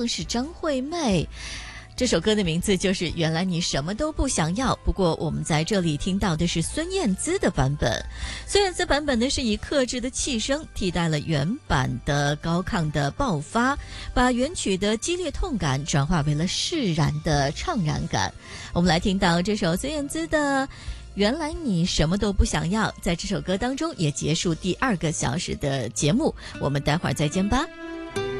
样是张惠妹。这首歌的名字就是《原来你什么都不想要》，不过我们在这里听到的是孙燕姿的版本。孙燕姿版本呢是以克制的气声替代了原版的高亢的爆发，把原曲的激烈痛感转化为了释然的怅然感。我们来听到这首孙燕姿的《原来你什么都不想要》，在这首歌当中也结束第2个小时的节目，我们待会儿再见吧。